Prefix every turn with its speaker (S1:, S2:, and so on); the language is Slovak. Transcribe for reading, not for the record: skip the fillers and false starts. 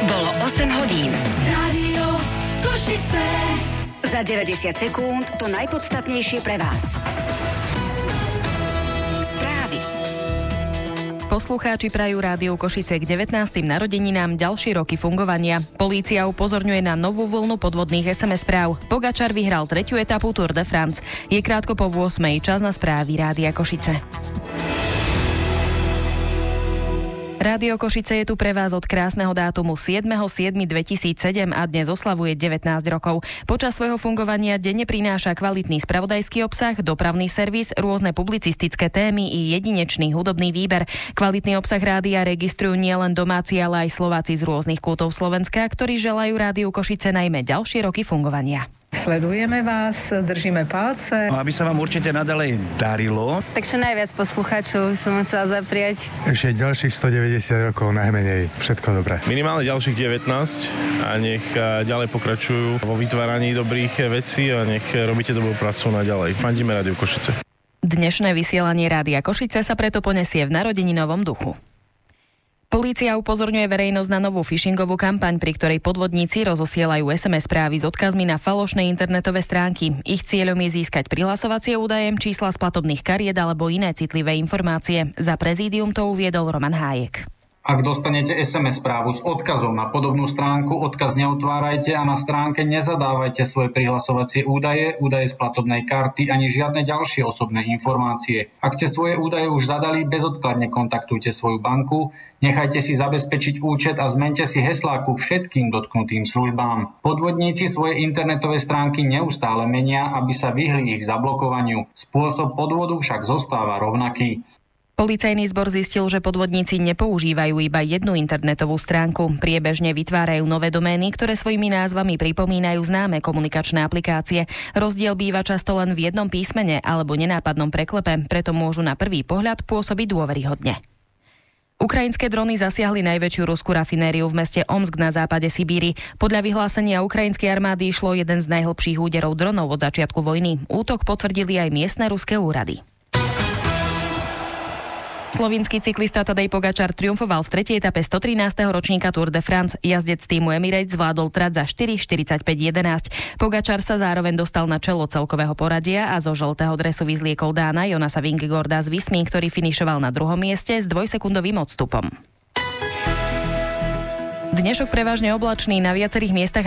S1: Bolo 8 hodín.
S2: Rádio Košice.
S1: Za 90 sekúnd to najpodstatnejšie pre vás. Správy.
S3: Poslucháči prajú Rádiu Košice k 19. narodeninám ďalšie roky fungovania. Polícia upozorňuje na novú vlnu podvodných SMS správ. Pogačar vyhral 3. etapu Tour de France. Je krátko po 8. Čas na správy Rádia Košice. Rádio Košice je tu pre vás od krásneho dátumu 7.7.2007 a dnes oslavuje 19 rokov. Počas svojho fungovania denne prináša kvalitný spravodajský obsah, dopravný servis, rôzne publicistické témy i jedinečný hudobný výber. Kvalitný obsah rádia registrujú nielen domáci, ale aj Slováci z rôznych kútov Slovenska, ktorí želajú Rádiu Košice najmä ďalšie roky fungovania.
S4: Sledujeme vás, držíme palce.
S5: Aby sa vám určite nadalej darilo.
S6: Tak čo najviac poslucháčov som chcela zapriať.
S7: Ešte ďalších 190 rokov najmenej. Všetko dobré.
S8: Minimálne ďalších 19 a nech ďalej pokračujú vo vytváraní dobrých vecí a nech robíte dobrú prácu naďalej. Fandíme Rádiu Košice.
S3: Dnešné vysielanie Rádia Košice sa preto ponesie v narodeninovom duchu. Polícia upozorňuje verejnosť na novú phishingovú kampaň, pri ktorej podvodníci rozosielajú SMS správy s odkazmi na falošné internetové stránky. Ich cieľom je získať prihlasovacie údaje, čísla z platobných kariet alebo iné citlivé informácie. Za prezídium to uviedol Roman Hájek.
S9: Ak dostanete SMS správu s odkazom na podobnú stránku, odkaz neutvárajte a na stránke nezadávajte svoje prihlasovacie údaje, údaje z platobnej karty ani žiadne ďalšie osobné informácie. Ak ste svoje údaje už zadali, bezodkladne kontaktujte svoju banku, nechajte si zabezpečiť účet a zmente si heslá ku všetkým dotknutým službám. Podvodníci svoje internetové stránky neustále menia, aby sa vyhli ich zablokovaniu. Spôsob podvodu však zostáva rovnaký.
S3: Policajný zbor zistil, že podvodníci nepoužívajú iba jednu internetovú stránku. Priebežne vytvárajú nové domény, ktoré svojimi názvami pripomínajú známe komunikačné aplikácie. Rozdiel býva často len v jednom písmene alebo nenápadnom preklepe, preto môžu na prvý pohľad pôsobiť dôveryhodne. Ukrajinské drony zasiahli najväčšiu ruskú rafinériu v meste Omsk na západe Sibíry. Podľa vyhlásenia ukrajinskej armády išlo jeden z najhlbších úderov dronov od začiatku vojny. Útok potvrdili aj miestne ruské úrady. Slovinský cyklista Tadej Pogačar triumfoval v 3. etape 113. ročníka Tour de France. Jazdec týmu Emirates zvládol trať za 4:45:11. Pogačar sa zároveň dostal na čelo celkového poradia a zo žltého dresu vyzliekol Dána Jonasa Vingegaarda z Vismy, ktorý finišoval na druhom mieste s dvojsekundovým odstupom. Dnešok prevažne oblačný, na viacerých miestach